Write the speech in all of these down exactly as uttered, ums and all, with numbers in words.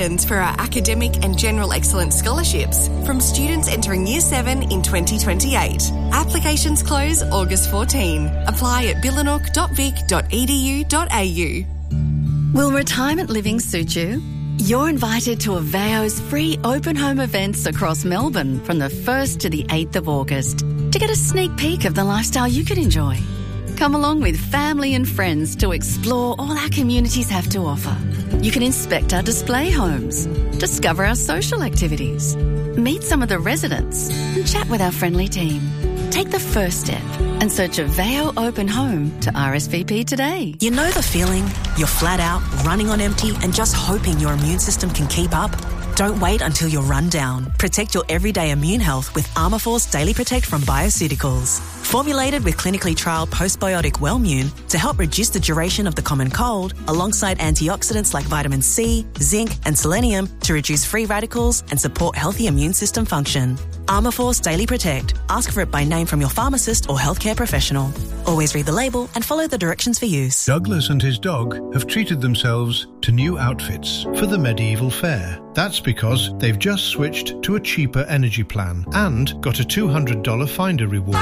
For our academic and general excellence scholarships from students entering Year seven in twenty twenty-eight. Applications close August fourteenth. Apply at billanook dot vic dot e d u dot a u. Will retirement living suit you? You're invited to Aveo's free open home events across Melbourne from the first to the eighth of August to get a sneak peek of the lifestyle you could enjoy. Come along with family and friends to explore all our communities have to offer. You can inspect our display homes, discover our social activities, meet some of the residents and chat with our friendly team. Take the first step and search Aveo Open Home to R S V P today. You know the feeling? You're flat out, running on empty and just hoping your immune system can keep up? Don't wait until you're run down. Protect your everyday immune health with Armourforce Daily Protect from Bioceuticals. Formulated with clinically trialled postbiotic Wellmune to help reduce the duration of the common cold, alongside antioxidants like vitamin C, zinc and selenium to reduce free radicals and support healthy immune system function. Armourforce Daily Protect. Ask for it by name from your pharmacist or healthcare professional. Always read the label and follow the directions for use. Douglas and his dog have treated themselves to new outfits for the medieval fair. That's because they've just switched to a cheaper energy plan and got a two hundred dollars Finder reward.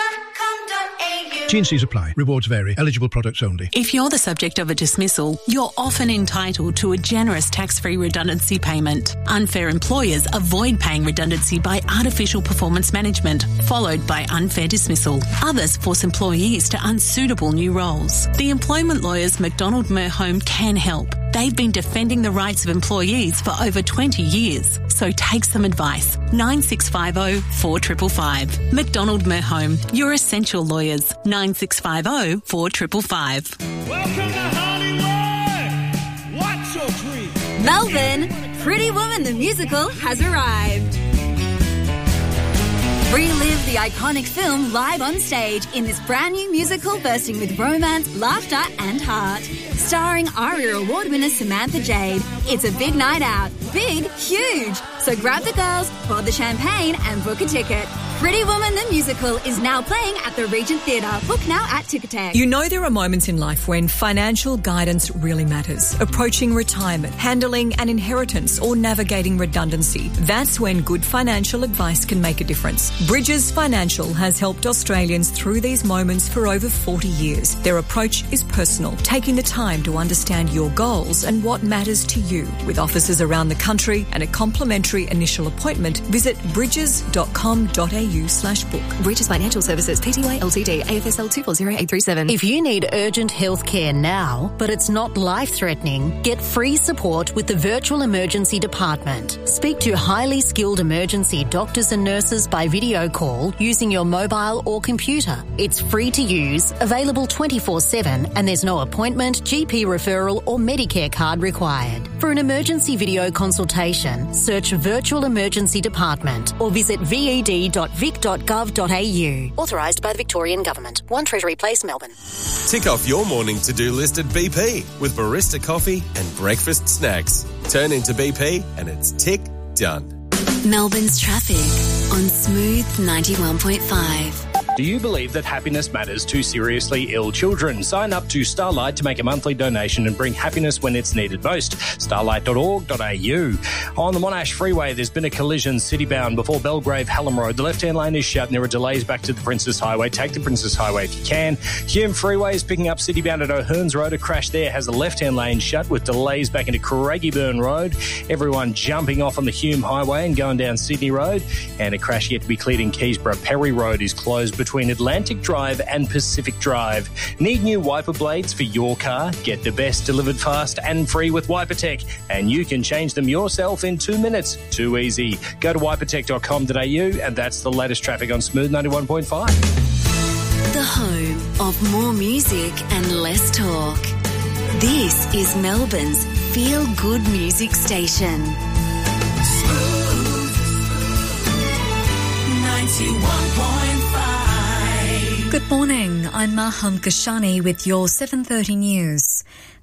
T and C's apply. Rewards vary. Eligible products only. If you're the subject of a dismissal, you're often entitled to a generous tax-free redundancy payment. Unfair employers avoid paying redundancy by artificial performance management, followed by unfair dismissal. Others force employees to unsuitable new roles. The employment lawyers McDonald Merhome can help. They've been defending the rights of employees for over twenty years. So take some advice. nine six five zero, four five five five. McDonald Merhome, your essential lawyers. nine six five zero, four five five five. Welcome to Hollywood! What's your dream? Melbourne, Pretty Woman the musical has arrived. Relive the iconic film live on stage in this brand new musical bursting with romance, laughter and heart. Starring ARIA Award winner Samantha Jade. It's a big night out. Big, huge. So grab the girls, pour the champagne and book a ticket. Pretty Woman the Musical is now playing at the Regent Theatre. Book now at Ticketek. You know there are moments in life when financial guidance really matters. Approaching retirement, handling an inheritance or navigating redundancy. That's when good financial advice can make a difference. Bridges Financial has helped Australians through these moments for over forty years. Their approach is personal, taking the time to understand your goals and what matters to you. With offices around the country and a complimentary initial appointment, visit bridges dot com dot a u slash book. Bridges Financial Services, Pty Ltd, A F S L two four zero eight three seven. If you need urgent health care now, but it's not life-threatening, get free support with the Virtual Emergency Department. Speak to highly skilled emergency doctors and nurses by video call using your mobile or computer. It's free to use, available twenty-four seven, and there's no appointment, G P referral or Medicare card required. For an emergency video consultation, search Virtual Emergency Department or visit v e d dot vic dot gov dot a u. Authorised by the Victorian Government. one Treasury Place, Melbourne. Tick off your morning to-do list at B P with barista coffee and breakfast snacks. Turn into B P and it's tick done. Melbourne's traffic on Smooth ninety-one point five. Do you believe that happiness matters to seriously ill children? Sign up to Starlight to make a monthly donation and bring happiness when it's needed most. starlight dot org dot a u. On the Monash Freeway, there's been a collision city-bound before Belgrave Hallam Road. The left-hand lane is shut and there are delays back to the Princess Highway. Take the Princess Highway if you can. Hume Freeway is picking up city-bound at O'Hearns Road. A crash there has the left-hand lane shut with delays back into Craigieburn Road. Everyone jumping off on the Hume Highway and going down Sydney Road. And a crash yet to be cleared in Keysborough. Perry Road is closed between Atlantic Drive and Pacific Drive. Need new wiper blades for your car? Get the best delivered fast and free with WiperTech, and you can change them yourself in two minutes. Too easy. Go to wiper tech dot com dot a u, and that's the latest traffic on Smooth ninety-one point five. The home of more music and less talk. This is Melbourne's feel-good music station. Smooth ninety-one point five. Good morning, I'm Maham Kashani with your seven thirty news.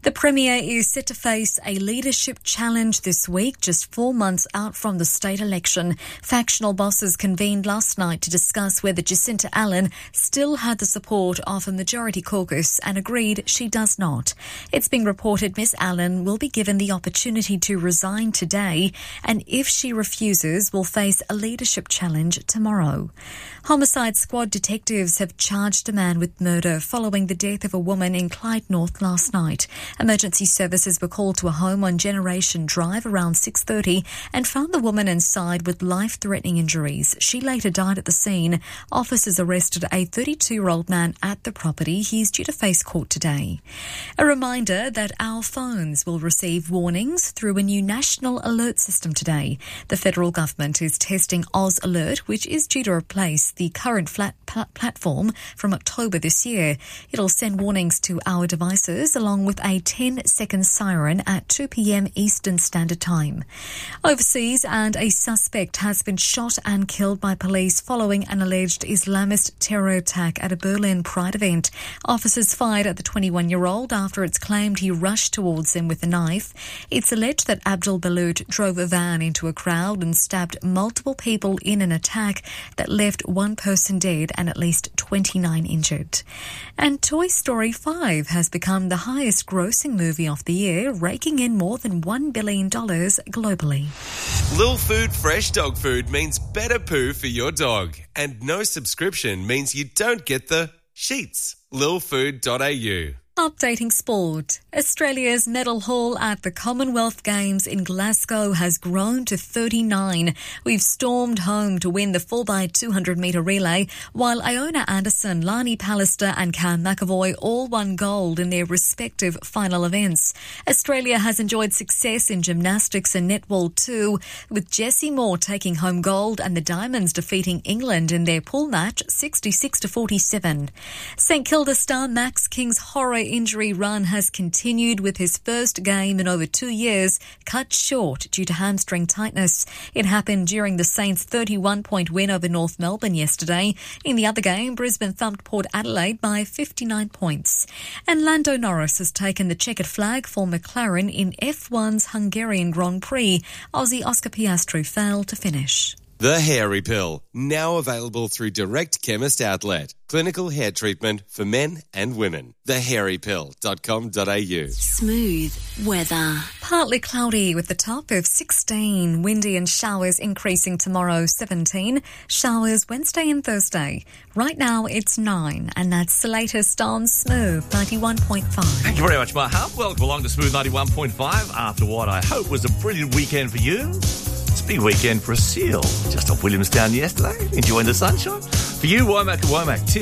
The Premier is set to face a leadership challenge this week, just four months out from the state election. Factional bosses convened last night to discuss whether Jacinta Allen still had the support of a majority caucus and agreed she does not. It's been reported Miss Allen will be given the opportunity to resign today, and if she refuses, will face a leadership challenge tomorrow. Homicide Squad detectives have charged a man with murder following the death of a woman in Clyde North last night. Emergency services were called to a home on Generation Drive around six thirty and found the woman inside with life-threatening injuries. She later died at the scene. Officers arrested a thirty-two-year-old man at the property. He's due to face court today. A reminder that our phones will receive warnings through a new national alert system today. The federal government is testing Oz Alert, which is due to replace the current flat pl- platform from October this year. It'll send warnings to our devices along with a ten-second siren at two p.m. Eastern Standard Time. Overseas, and a suspect has been shot and killed by police following an alleged Islamist terror attack at a Berlin Pride event. Officers fired at the twenty-one-year-old after it's claimed he rushed towards them with a knife. It's alleged that Abdul Balut drove a van into a crowd and stabbed multiple people in an attack that left one person dead and at least twenty-nine injured. And Toy Story five has become the highest grossing movie of the year, raking in more than one billion dollars globally. Lil Food Fresh Dog Food means better poo for your dog. And no subscription means you don't get the sheets. lil food dot a u. Updating sport. Australia's medal haul at the Commonwealth Games in Glasgow has grown to thirty-nine. We've stormed home to win the four by two hundred metre relay, while Iona Anderson, Lani Pallister and Cam McAvoy all won gold in their respective final events. Australia has enjoyed success in gymnastics and netball too, with Jessie Moore taking home gold and the Diamonds defeating England in their pool match sixty-six to forty-seven. St Kilda star Max King's horror injury run has continued, with his first game in over two years cut short due to hamstring tightness. It happened during the Saints' thirty-one point win over North Melbourne yesterday. In the other game, Brisbane thumped Port Adelaide by fifty-nine points. And Lando Norris has taken the checkered flag for McLaren in F one's Hungarian Grand Prix. Aussie Oscar Piastri failed to finish. The Hairy Pill, now available through Direct Chemist Outlet. Clinical hair treatment for men and women. the hairy pill dot com dot a u. Smooth weather. Partly cloudy with the top of sixteen. Windy and showers increasing tomorrow, seventeen. Showers Wednesday and Thursday. Right now it's nine, and that's the latest on Smooth ninety-one point five. Thank you very much, Mahal. Welcome along to Smooth ninety-one point five after what I hope was a brilliant weekend for you. It's a big weekend for a seal. Just off Williamstown yesterday, enjoying the sunshine. For you, Womack and Womack, Tim.